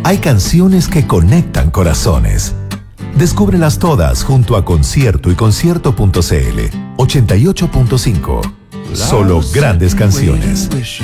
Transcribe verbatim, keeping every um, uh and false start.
Hay canciones que conectan corazones. Descúbrelas todas junto a Concierto y Concierto punto c l. ochenta y ocho punto cinco. Solo grandes canciones.